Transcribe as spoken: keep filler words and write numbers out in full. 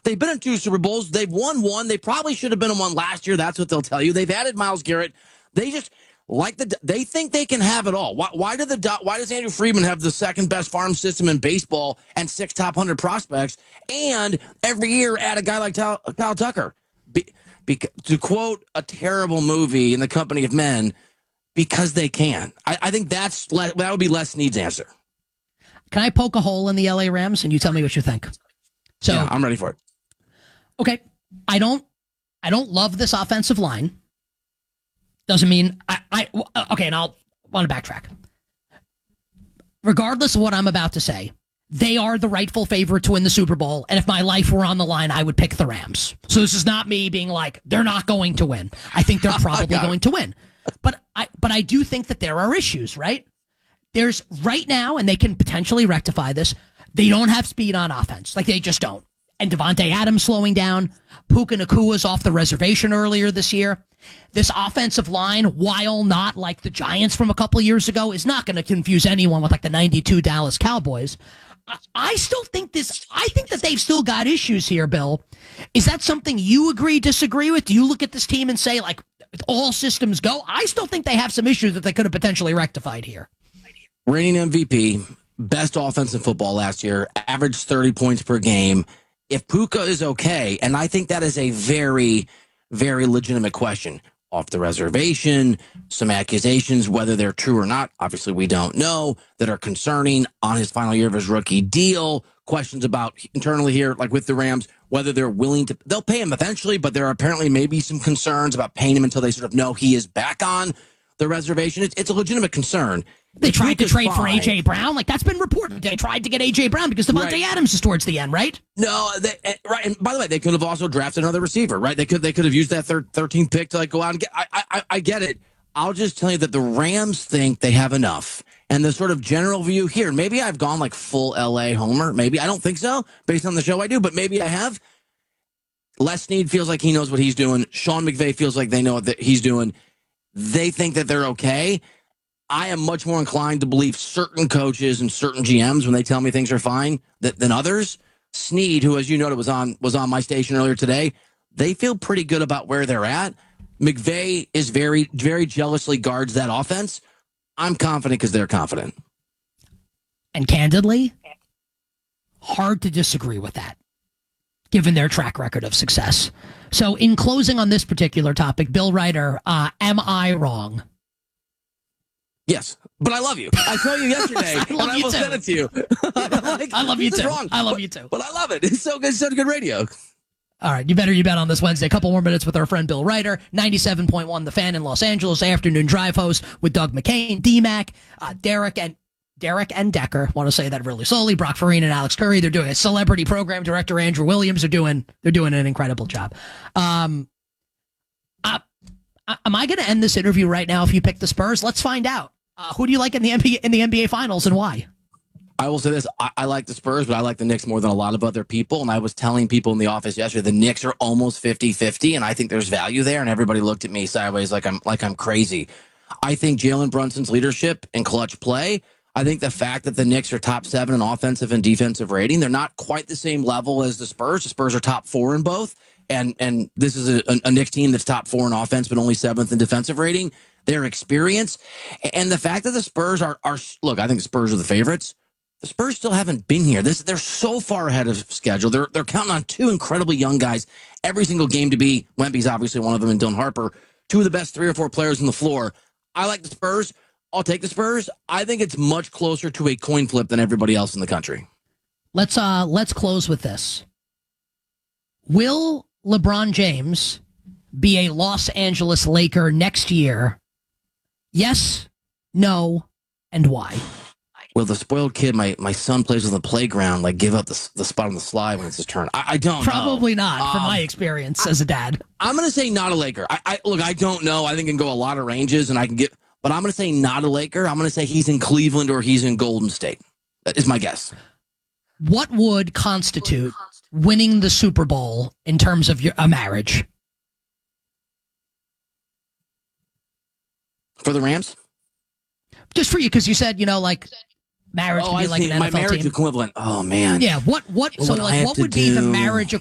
They've been in two Super Bowls. They've won one. They probably should have been in one last year. That's what they'll tell you. They've added Myles Garrett. They just like the. They think they can have it all. Why, why do the? Why does Andrew Friedman have the second best farm system in baseball and six top hundred prospects, and every year add a guy like Kyle, Kyle Tucker? Be, be, to quote a terrible movie, In the Company of Men, because they can. I, I think that's that would be Les Snead's answer. Can I poke a hole in the L A Rams and you tell me what you think? So yeah, I'm ready for it. Okay, I don't, I don't love this offensive line. Doesn't mean I, I. Okay, and I'll want to backtrack. Regardless of what I'm about to say, they are the rightful favorite to win the Super Bowl, and if my life were on the line, I would pick the Rams. So this is not me being like they're not going to win. I think they're probably going to win, but I, but I do think that there are issues, right? There's right now, and they can potentially rectify this. They don't have speed on offense, like they just don't. And Devontae Adams slowing down. Puka Nakua's off the reservation earlier this year. This offensive line, while not like the Giants from a couple of years ago, is not going to confuse anyone with like the ninety-two Dallas Cowboys. I still think this, I think that they've still got issues here, Bill. Is that something you agree, disagree with? Do you look at this team and say, like, all systems go? I still think they have some issues that they could have potentially rectified here. Reigning M V P, best offense in football last year, averaged thirty points per game. If Puka is okay, and I think that is a very, very legitimate question. Off the reservation, some accusations, whether they're true or not, obviously we don't know, that are concerning on his final year of his rookie deal. Questions about internally here, like with the Rams, whether they're willing to, they'll pay him eventually, but there are apparently maybe some concerns about paying him until they sort of know he is back on the reservation. It's, it's a legitimate concern. They tried to trade for A J Brown. Like, that's been reported. They tried to get A J Brown because Devontae right. Adams is towards the end, right? No, they, right. And by the way, they could have also drafted another receiver, right? They could they could have used that third, thirteenth pick to like go out and get. I, I I get it. I'll just tell you that the Rams think they have enough, and the sort of general view here. Maybe I've gone like full L A homer. Maybe I don't think so, based on the show I do, but maybe I have. Les Snead feels like he knows what he's doing. Sean McVay feels like they know what he's doing. They think that they're okay. I am much more inclined to believe certain coaches and certain G Ms when they tell me things are fine than, than others. Snead, who, as you noted, was on was on my station earlier today, they feel pretty good about where they're at. McVay is very, very jealously guards that offense. I'm confident because they're confident. And candidly, hard to disagree with that, given their track record of success. So in closing on this particular topic, Bill Ryder, uh, am I wrong? Yes, but I love you. I told you yesterday, I love and you I will too. send it to you. like, I love you too. Wrong, I love but, you too. But I love it. It's so good. It's so good radio. All right, you better you bet on this Wednesday. A couple more minutes with our friend Bill Ryder, ninety-seven point one The Fan in Los Angeles, afternoon drive host with Doug McCain, D-Mac, uh, Derek and Derek and Decker. Want to say that really slowly. Brock Farina and Alex Curry. They're doing a celebrity program director Andrew Williams. They're doing they're doing an incredible job. Um, uh, am I going to end this interview right now if you pick the Spurs? Let's find out. Uh, who do you like in the N B A in the N B A Finals and why? I will say this. I, I like the Spurs, but I like the Knicks more than a lot of other people. And I was telling people in the office yesterday, the Knicks are almost fifty-fifty, and I think there's value there. And everybody looked at me sideways like I'm like I'm crazy. I think Jalen Brunson's leadership and clutch play. I think the fact that the Knicks are top seven in offensive and defensive rating, they're not quite the same level as the Spurs. The Spurs are top four in both. And and this is a, a Knicks team that's top four in offense, but only seventh in defensive rating. Their experience and the fact that the Spurs are, are look, I think the Spurs are the favorites. The Spurs still haven't been here. This they're so far ahead of schedule. They're they're counting on two incredibly young guys every single game to be. Wemby's obviously one of them, and Dylan Harper, two of the best three or four players on the floor. I like the Spurs. I'll take the Spurs. I think it's much closer to a coin flip than everybody else in the country. Let's uh let's close with this. Will LeBron James be a Los Angeles Laker next year? Yes, no, and why? Will the spoiled kid, my, my son plays on the playground, like give up the, the spot on the slide when it's his turn? I, I don't Probably know. not, from um, my experience I, as a dad. I'm going to say not a Laker. I, I Look, I don't know. I think it can go a lot of ranges, and I can get, but I'm going to say not a Laker. I'm going to say he's in Cleveland or he's in Golden State. That is my guess. What would constitute winning the Super Bowl in terms of your, a marriage? For the Rams? Just for you, because you said, you know, like, marriage oh, would be I like see. an N F L my marriage team. equivalent. Oh, man. Yeah, what, what, what so, would like, what would do? be the marriage